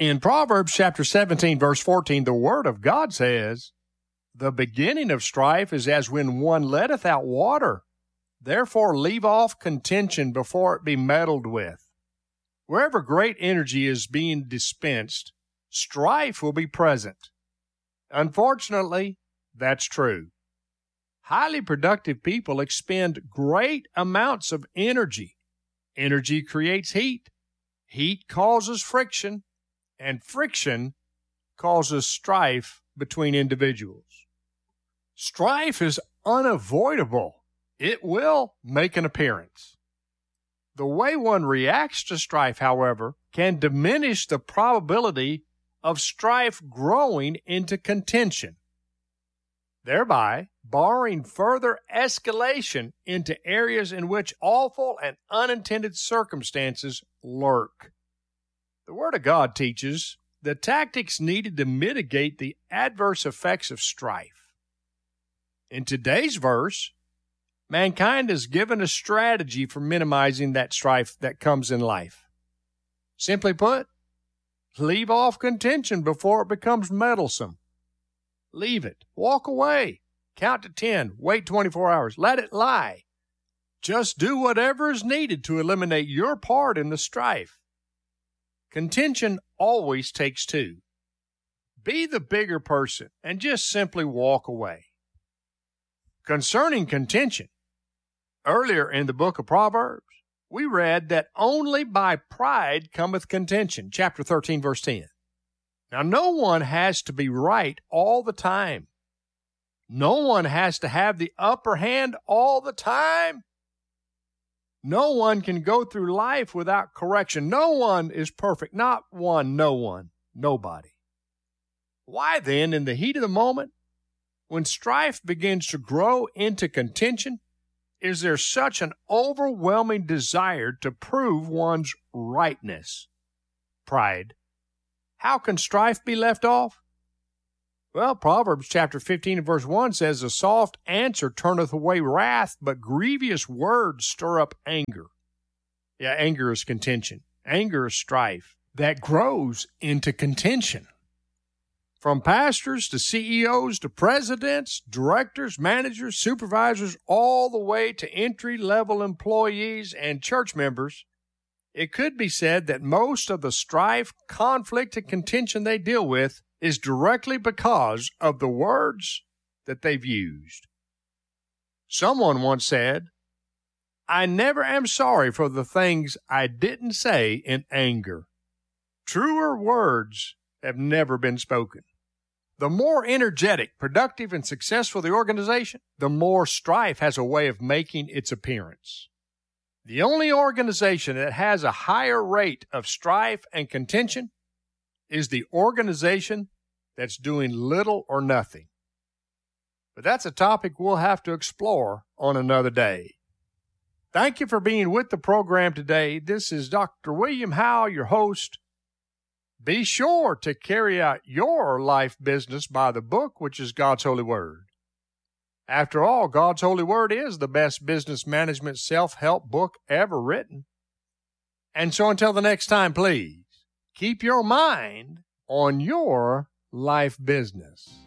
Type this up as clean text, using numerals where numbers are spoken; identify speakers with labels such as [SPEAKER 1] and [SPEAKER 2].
[SPEAKER 1] In Proverbs chapter 17, verse 14, the Word of God says, "The beginning of strife is as when one letteth out water. Therefore leave off contention before it be meddled with." Wherever great energy is being dispensed, strife will be present. Unfortunately, that's true. Highly productive people expend great amounts of energy. Energy creates heat. Heat causes friction, and friction causes strife between individuals. Strife is unavoidable. It will make an appearance. The way one reacts to strife, however, can diminish the probability of strife growing into contention, thereby barring further escalation into areas in which awful and unintended circumstances lurk. The Word of God teaches the tactics needed to mitigate the adverse effects of strife. In today's verse, mankind is given a strategy for minimizing that strife that comes in life. Simply put, leave off contention before it becomes meddlesome. Leave it. Walk away. Count to 10. Wait 24 hours. Let it lie. Just do whatever is needed to eliminate your part in the strife. Contention always takes two. Be the bigger person and just simply walk away. Concerning contention, earlier in the book of Proverbs, we read that only by pride cometh contention, chapter 13, verse 10. Now, no one has to be right all the time. No one has to have the upper hand all the time. No one can go through life without correction. No one is perfect. Not one, no one, nobody. Why then, in the heat of the moment, when strife begins to grow into contention, is there such an overwhelming desire to prove one's rightness? Pride. How can strife be left off? Well, Proverbs chapter 15 and verse 1 says, "A soft answer turneth away wrath, but grievous words stir up anger." Yeah, anger is contention. Anger is strife that grows into contention. From pastors to CEOs to presidents, directors, managers, supervisors, all the way to entry-level employees and church members, it could be said that most of the strife, conflict, and contention they deal with is directly because of the words that they've used. Someone once said, "I never am sorry for the things I didn't say in anger." Truer words have never been spoken. The more energetic, productive, and successful the organization, the more strife has a way of making its appearance. The only organization that has a higher rate of strife and contention is the organization that's doing little or nothing. But that's a topic we'll have to explore on another day. Thank you for being with the program today. This is Dr. William Howe, your host. Be sure to carry out your life business by the book, which is God's Holy Word. After all, God's Holy Word is the best business management self-help book ever written. And so until the next time, please keep your mind on your life business.